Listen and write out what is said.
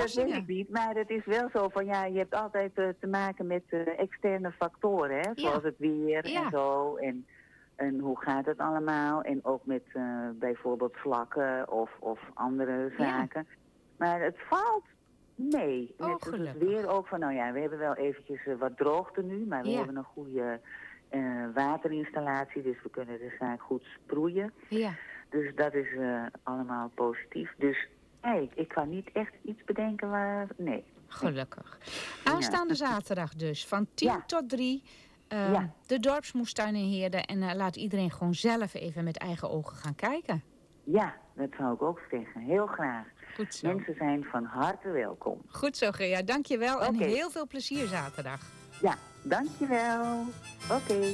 verrassingen. Dat weet ik niet, maar het is wel zo van je hebt altijd te maken met externe factoren, hè? Zoals het weer en zo. En hoe gaat het allemaal? En ook met bijvoorbeeld vlakken of andere zaken. Maar het valt mee. Oh, Net als het gelukkig. weer ook van, we hebben wel eventjes wat droogte nu, maar we hebben een goede waterinstallatie, dus we kunnen de zaak goed sproeien. Ja. Dus dat is allemaal positief. Dus ik kan niet echt iets bedenken waar... Nee. Gelukkig. Aanstaande zaterdag dus, van 10 tot 3... de dorpsmoestuin in Heerden. En laat iedereen gewoon zelf even met eigen ogen gaan kijken. Ja, dat zou ik ook zeggen. Heel graag. Goed zo. Mensen zijn van harte welkom. Goed zo, Gea. Dank je wel en heel veel plezier zaterdag. Ja, dank je wel. Oké.